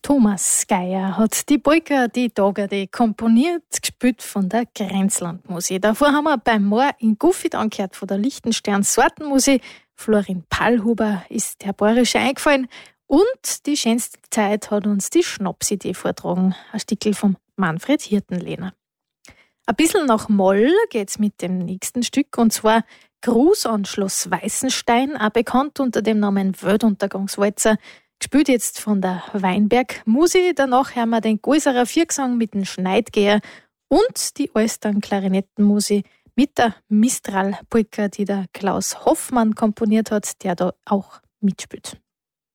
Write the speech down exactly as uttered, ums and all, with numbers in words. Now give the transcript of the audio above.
Thomas Geier hat die Polka, die Togade komponiert, gespielt von der Grenzlandmusik. Davor haben wir beim Moor in Guffit angehört von der Lichtenstern Sortenmusik. Florin Pallhuber ist der Bayerische eingefallen. Und die schönste Zeit hat uns die Schnapsidee vortragen. Ein Stickel vom Manfred Hirtenlehner. Ein bisschen nach Moll geht's mit dem nächsten Stück, und zwar Gruß an Schloss Weißenstein, auch bekannt unter dem Namen Weltuntergangswalzer. Gespielt jetzt von der Weinberg Musi. Danach hören wir den Gäuserer Viergesang mit dem Schneidgeher und die Alstern Klarinettenmusi mit der Mistral Polka, die der Klaus Hoffmann komponiert hat, der da auch mitspielt.